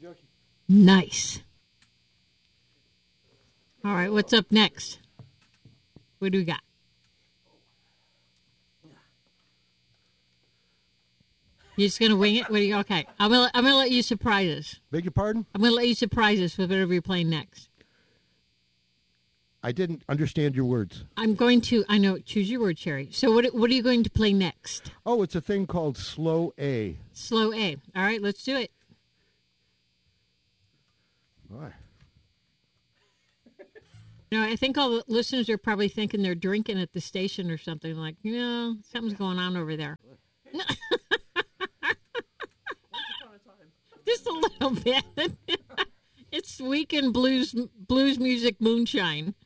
Nice. All right, what's up next? What do we got? You just gonna wing it? What do you? Okay, I'm gonna let you surprise us. Beg your pardon? I'm gonna let you surprise us with whatever you're playing next. I didn't understand your words. I'm going to. I know. Choose your word, Sherry. So what are you going to play next? Oh, it's a thing called Slow A. Slow A. All right, let's do it. Boy. I think all the listeners are probably thinking they're drinking at the station or something. Like, something's going on over there. Just a little bit. It's weekend blues music moonshine.